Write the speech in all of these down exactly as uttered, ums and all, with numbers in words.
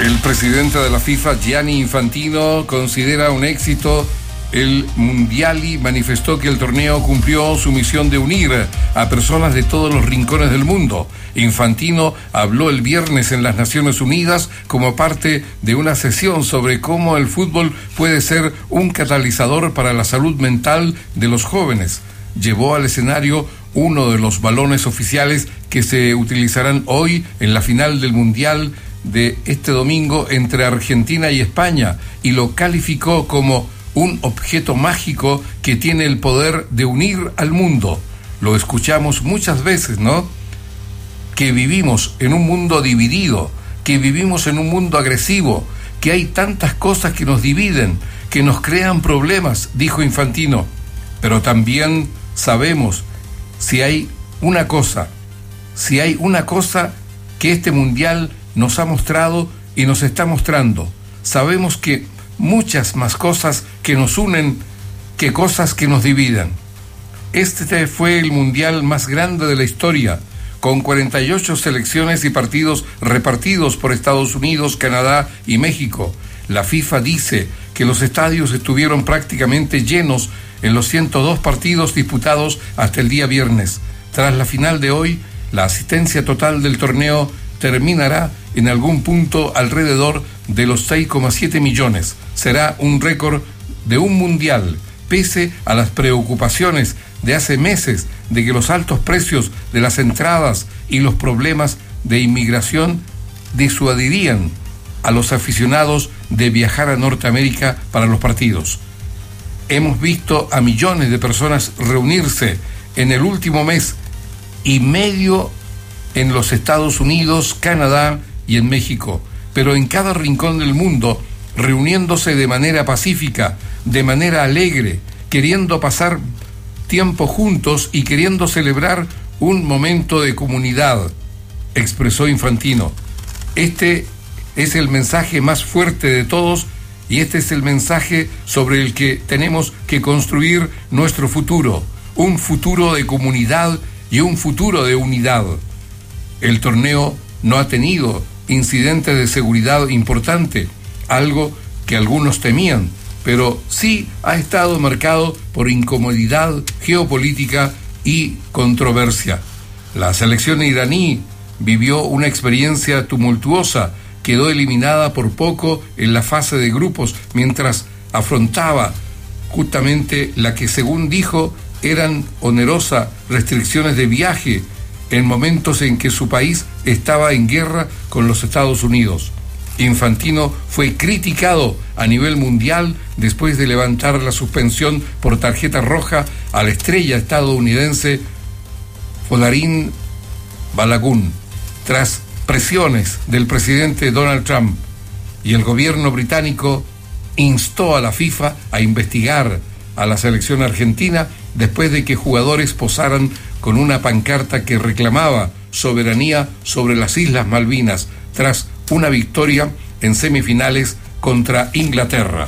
El presidente de la FIFA, Gianni Infantino, considera un éxito el Mundial y manifestó que el torneo cumplió su misión de unir a personas de todos los rincones del mundo. Infantino habló el viernes en las Naciones Unidas como parte de una sesión sobre cómo el fútbol puede ser un catalizador para la salud mental de los jóvenes. Llevó al escenario uno de los balones oficiales que se utilizarán hoy en la final del Mundial de este domingo entre Argentina y España, y lo calificó como un objeto mágico que tiene el poder de unir al mundo. Lo escuchamos muchas veces, ¿no? Que vivimos en un mundo dividido, que vivimos en un mundo agresivo, que hay tantas cosas que nos dividen, que nos crean problemas, dijo Infantino. Pero también sabemos si hay una cosa, si hay una cosa que este mundial nos ha mostrado y nos está mostrando. Sabemos que muchas más cosas que nos unen que cosas que nos dividen. Este fue el mundial más grande de la historia, con cuarenta y ocho selecciones y partidos repartidos por Estados Unidos, Canadá y México. La FIFA dice que los estadios estuvieron prácticamente llenos en los ciento dos partidos disputados hasta el día viernes. Tras la final de hoy, la asistencia total del torneo terminará en algún punto alrededor de los seis coma siete millones. Será un récord de un mundial, pese a las preocupaciones de hace meses de que los altos precios de las entradas y los problemas de inmigración disuadirían a los aficionados de viajar a Norteamérica para los partidos. Hemos visto a millones de personas reunirse en el último mes y medio en los Estados Unidos, Canadá y en México, pero en cada rincón del mundo, reuniéndose de manera pacífica, de manera alegre, queriendo pasar tiempo juntos y queriendo celebrar un momento de comunidad, expresó Infantino. Este es el mensaje más fuerte de todos y este es el mensaje sobre el que tenemos que construir nuestro futuro, un futuro de comunidad y un futuro de unidad. El torneo no ha tenido incidentes de seguridad importante, algo que algunos temían, pero sí ha estado marcado por incomodidad geopolítica y controversia. La selección iraní vivió una experiencia tumultuosa, quedó eliminada por poco en la fase de grupos mientras afrontaba justamente la que, según dijo, eran onerosas restricciones de viaje en momentos en que su país estaba en guerra con los Estados Unidos. Infantino fue criticado a nivel mundial después de levantar la suspensión por tarjeta roja a la estrella estadounidense Folarin Balogun, tras presiones del presidente Donald Trump, y el gobierno británico instó a la FIFA a investigar a la selección argentina después de que jugadores posaran con una pancarta que reclamaba soberanía sobre las Islas Malvinas tras una victoria en semifinales contra Inglaterra.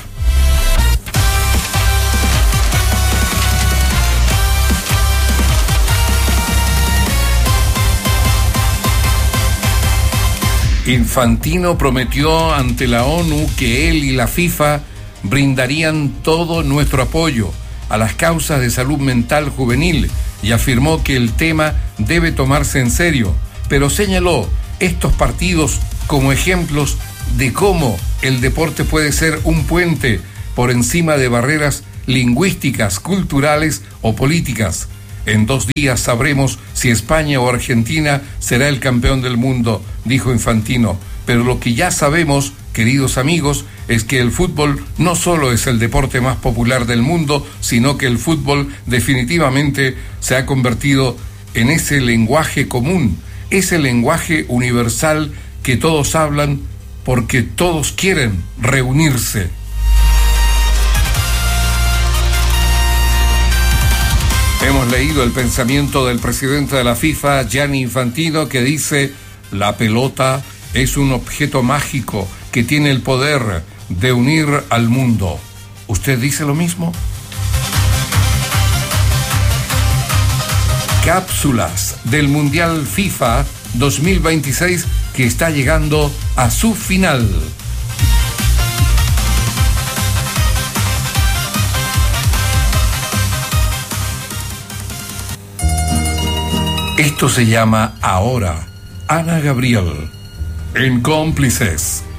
Infantino prometió ante la ONU que él y la FIFA brindarían todo nuestro apoyo a las causas de salud mental juvenil y afirmó que el tema debe tomarse en serio, pero señaló estos partidos como ejemplos de cómo el deporte puede ser un puente por encima de barreras lingüísticas, culturales o políticas. En dos días sabremos si España o Argentina será el campeón del mundo, dijo Infantino. Pero lo que ya sabemos, queridos amigos, es que el fútbol no solo es el deporte más popular del mundo, sino que el fútbol definitivamente se ha convertido en ese lenguaje común, ese lenguaje universal que todos hablan porque todos quieren reunirse. Hemos leído el pensamiento del presidente de la FIFA, Gianni Infantino, que dice: la pelota es un objeto mágico que tiene el poder de unir al mundo. ¿Usted dice lo mismo? Cápsulas del Mundial FIFA dos mil veintiséis que está llegando a su final. Esto se llama Ahora, Ana Gabriel, en Cómplices.